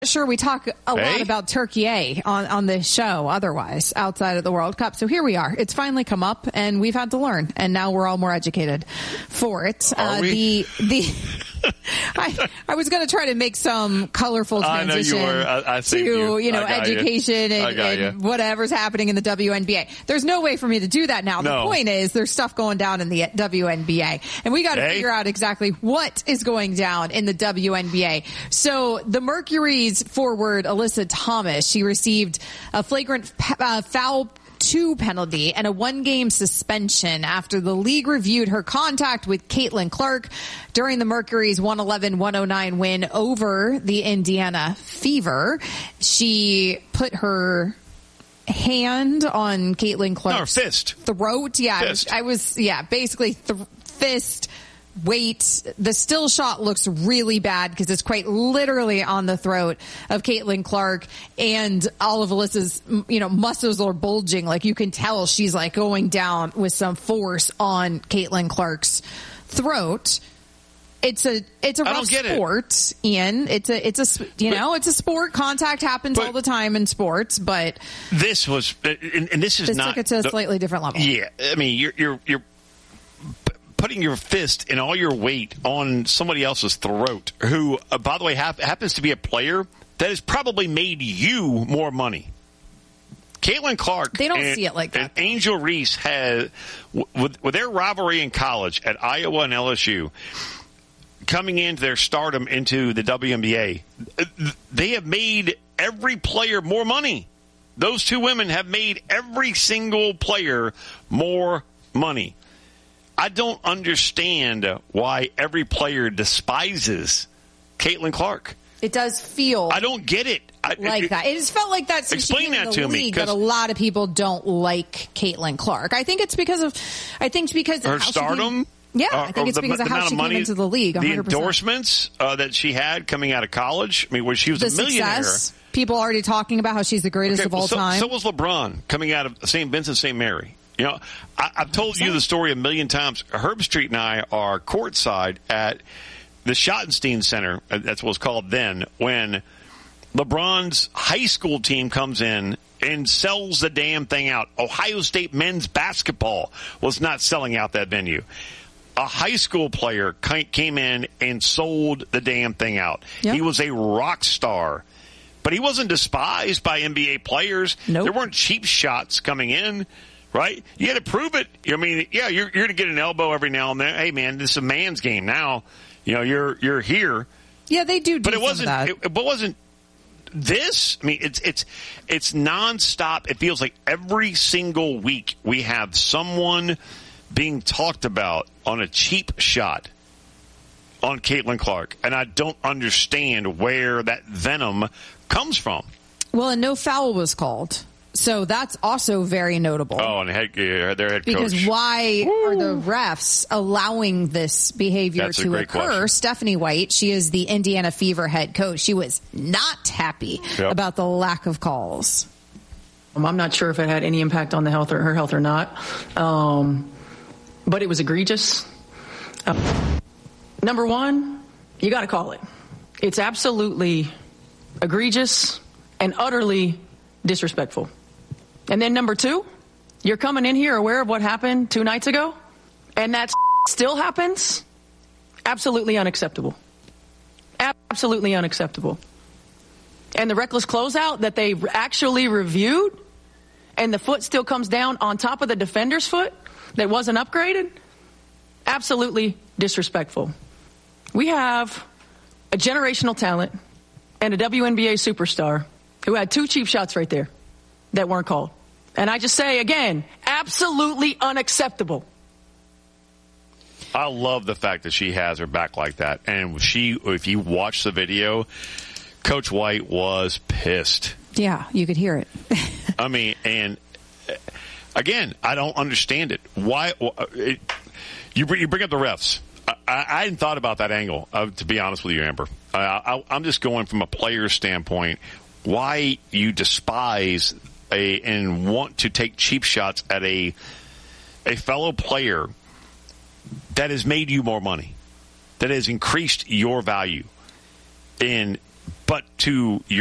Sure, we talk a lot about Turkey on this show otherwise outside of the World Cup. So here we are. It's finally come up and we've had to learn, and now we're all more educated for it. Are we? I was going to try to make some colorful transition to education and whatever's happening in the WNBA. There's no way for me to do that now. No. The point is there's stuff going down in the WNBA, and we got to figure out exactly what is going down in the WNBA. So the Mercury's forward Alyssa Thomas, she received a flagrant foul 2 penalty and a 1-game suspension after the league reviewed her contact with Caitlin Clark during the Mercury's 111-109 win over the Indiana Fever. She put her hand on Caitlin Clark's throat. Basically fist. Wait, the still shot looks really bad because it's quite literally on the throat of Caitlin Clark, and all of Alyssa's, muscles are bulging. Like you can tell she's like going down with some force on Caitlin Clark's throat. It's a rough sport, Ian. It's a sport. Contact happens all the time in sports, but this was, and this is took it to a slightly different level. Yeah, I mean, you're putting your fist and all your weight on somebody else's throat, who, by the way, happens to be a player that has probably made you more money. Caitlin Clark, they don't see it like that. And Angel Reese has, with their rivalry in college at Iowa and LSU, coming into their stardom into the WNBA, they have made every player more money. Those two women have made every single player more money. I don't understand why every player despises Caitlin Clark. It does feel. I don't get it. That. It has felt like that since explain that to me. That a lot of people don't like Caitlin Clark. I think it's because of her stardom. I think it's because of how she came into the league. 100%. The endorsements that she had coming out of college. I mean, when she was a millionaire. Success. People already talking about how she's the greatest of all time. So was LeBron coming out of St. Vincent St. Mary. I've told you the story a million times. Herb Street and I are courtside at the Schottenstein Center, that's what it was called then, when LeBron's high school team comes in and sells the damn thing out. Ohio State men's basketball was not selling out that venue. A high school player came in and sold the damn thing out. Yep. He was a rock star. But he wasn't despised by NBA players. Nope. There weren't cheap shots coming in. Right? You had to prove it. I mean, you're going to get an elbow every now and then. Hey, man, this is a man's game now. You're here. Yeah, they do. But it wasn't this. I mean, it's nonstop. It feels like every single week we have someone being talked about on a cheap shot on Caitlin Clark, and I don't understand where that venom comes from. Well, and no foul was called. So that's also very notable. Oh, and their head coach. Because why are the refs allowing this behavior to occur? Question. Stephanie White, she is the Indiana Fever head coach. She was not happy about the lack of calls. I'm not sure if it had any impact on her health or not, but it was egregious. Number one, you got to call it. It's absolutely egregious and utterly disrespectful. And then number two, you're coming in here aware of what happened 2 nights ago, and that still happens? Absolutely unacceptable. Absolutely unacceptable. And the reckless closeout that they actually reviewed, and the foot still comes down on top of the defender's foot that wasn't upgraded? Absolutely disrespectful. We have a generational talent and a WNBA superstar who had 2 cheap shots right there that weren't called. And I just say, again, absolutely unacceptable. I love the fact that she has her back like that. And if you watch the video, Coach White was pissed. Yeah, you could hear it. I mean, and again, I don't understand it. Why? You bring up the refs. I hadn't thought about that angle, to be honest with you, Amber. I'm just going from a player's standpoint. Why you despise and want to take cheap shots at a fellow player that has made you more money, that has increased your value. But to your